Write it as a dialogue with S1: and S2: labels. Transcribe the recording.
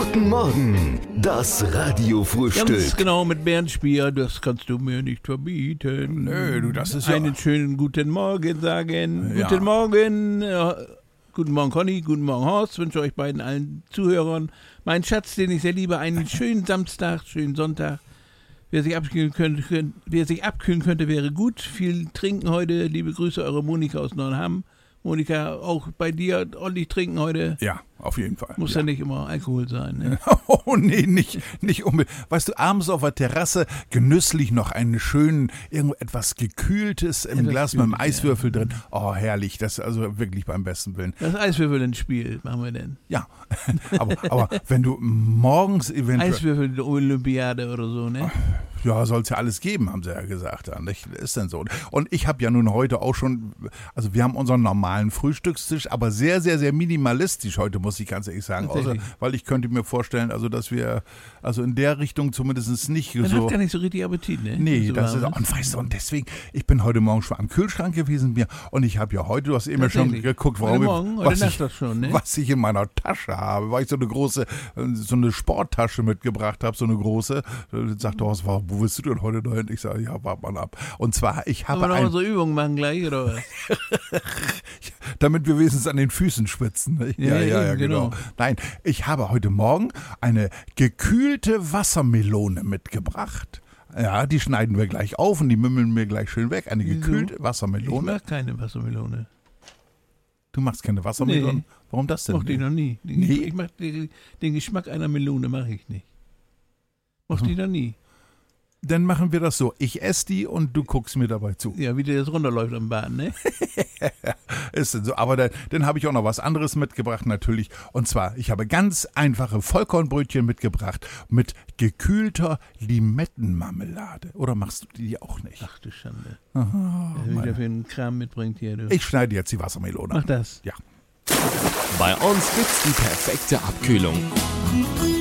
S1: Guten Morgen, das Radiofrühstück.
S2: Ganz genau, mit Bernd Spier, das kannst du mir nicht verbieten.
S3: Nö, du, das ist ja...
S2: Einen schönen guten Morgen sagen.
S3: Ja.
S2: Guten Morgen, guten Morgen Conny, guten Morgen Horst, wünsche euch beiden allen Zuhörern, mein Schatz, den ich sehr liebe, einen schönen Samstag, schönen Sonntag. Wer sich abkühlen könnte, wäre gut. Viel trinken heute. Liebe Grüße, eure Monika aus Neuenhamm. Monika, auch bei dir ordentlich trinken heute.
S3: Ja, auf jeden Fall.
S2: Muss ja nicht immer Alkohol sein, ne?
S3: Oh nee, nicht unbedingt. Weißt du, abends auf der Terrasse genüsslich noch einen schönen, irgendetwas Gekühltes im Glas mit einem Eiswürfel drin. Oh, herrlich. Das ist also wirklich beim besten Willen.
S2: Das Eiswürfel ins Spiel machen wir denn.
S3: Ja, aber wenn du morgens eventuell...
S2: Eiswürfel-Olympiade oder so, ne?
S3: Ja, soll es ja alles geben, haben sie ja gesagt. Ist denn so. Und ich habe ja nun heute auch schon, also wir haben unseren normalen Frühstückstisch, aber sehr, sehr, sehr minimalistisch heute, muss ich ganz ehrlich sagen. Außer, weil ich könnte mir vorstellen, also dass wir, also in der Richtung zumindest nicht
S2: Man
S3: so...
S2: hat gar nicht so richtig Appetit, ne?
S3: Nee,
S2: so
S3: das ist auch, und weißt du, und deswegen, ich bin heute Morgen schon am Kühlschrank gewesen und ich habe ja heute, du hast eben schon geguckt, was ich in meiner Tasche habe, weil ich so eine Sporttasche mitgebracht habe, so eine große. Sagt Horst, wo bist du denn heute dahin? Ich sage, ja, warte mal ab. Und zwar, ich habe
S2: aber noch so Übungen machen gleich, oder was?
S3: Damit wir wenigstens an den Füßen schwitzen. Ne? Ja, genau. Nein, ich habe heute Morgen eine gekühlte Wassermelone mitgebracht. Ja, die schneiden wir gleich auf und die mümmeln wir gleich schön weg. Eine gekühlte Wassermelone.
S2: Ich mag keine Wassermelone.
S3: Du machst keine Wassermelone? Nee. Warum das denn?
S2: Mochte ich noch nie. Ich mag den Geschmack einer Melone mache ich nicht. Mochte ich noch nie.
S3: Dann machen wir das so. Ich esse die und du guckst mir dabei zu.
S2: Ja, wie dir das runterläuft am Bahn, ne?
S3: Ist denn so. Aber dann habe ich auch noch was anderes mitgebracht natürlich. Und zwar, ich habe ganz einfache Vollkornbrötchen mitgebracht mit gekühlter Limettenmarmelade. Oder machst du die auch nicht?
S2: Ach du Schande.
S3: Aha,
S2: was wieder für einen Kram mitbringt hier, du.
S3: Ich schneide jetzt die Wassermelone.
S2: Mach das.
S3: Ja.
S1: Bei uns gibt's die perfekte Abkühlung.